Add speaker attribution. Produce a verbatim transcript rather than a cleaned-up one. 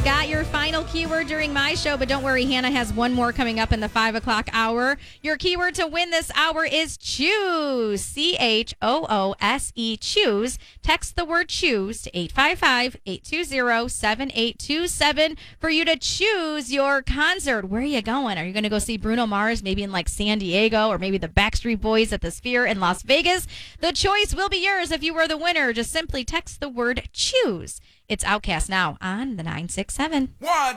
Speaker 1: got your final keyword during my show, but don't worry, Hannah has one more coming up in the five o'clock hour. Your keyword to win this hour is choose. C H O O S E, choose. Text the word choose to eight five five, eight two zero, seven eight two seven for you to choose your concert. Where are you going? Are you going to go see Bruno Mars, maybe in like San Diego, or maybe the Backstreet Boys at the Sphere in Las Vegas? The choice will be yours if you were the winner. Just simply text the word choose. It's Outcast now on the nine six seven.
Speaker 2: One.